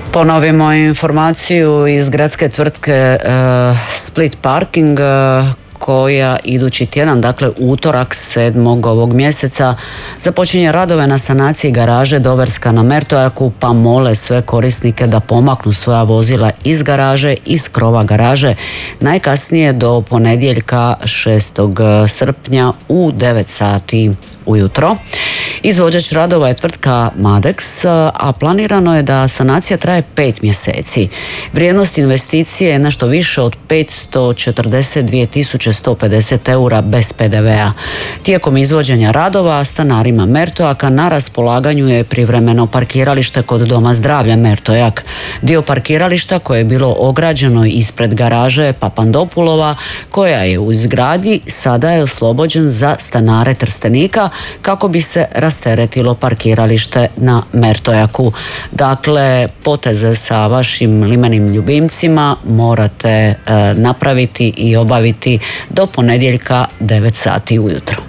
Ponovimo informaciju iz gradske tvrtke Split Parking koja idući tjedan, dakle utorak 7. ovog mjeseca, započinje radove na sanaciji garaže Doverska na Mertojaku, pa mole sve korisnike da pomaknu svoja vozila iz garaže, iz krova garaže, najkasnije do ponedjeljka 6. srpnja u 9 sati ujutro. Izvođač radova je tvrtka Madex, a planirano je da sanacija traje 5 mjeseci. Vrijednost investicije je nešto više od 542.150 eura bez PDV-a. Tijekom izvođenja radova stanarima Mertojaka na raspolaganju je privremeno parkiralište kod Doma zdravlja Mertojak. Dio parkirališta koje je bilo ograđeno ispred garaže Papandopulova, koja je u izgradnji, sada je oslobođen za stanare Trstenika kako bi se rasteretilo parkiralište na Mertojaku. Dakle, poteze sa vašim limenim ljubimcima morate napraviti i obaviti do ponedjeljka 9 sati ujutro.